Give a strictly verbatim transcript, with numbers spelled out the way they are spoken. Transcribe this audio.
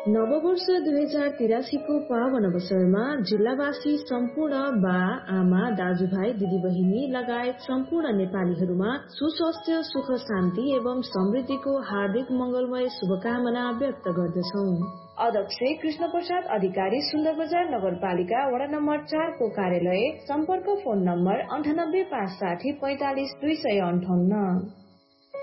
नववर्ष दुई हजार तिरासी को पावन अवसरमा जिल्लावासी सम्पूर्ण बा आमा दाजुभाइ दिदीबहिनी लगायत सम्पूर्ण नेपालीहरूमा सुस्वास्थ्य सुख शान्ति एवं समृद्धिको हार्दिक मंगलमय शुभकामना व्यक्त गर्दछौ। अध्यक्ष कृष्ण प्रसाद अधिकारी सुन्दर बजार नगरपालिका वडा नम्बर चार को कार्यालय। सम्पर्क फोन नम्बर अन्ठानब्बे पाँच साठी पैंतालिस दुई सय अन्ठाउन्न।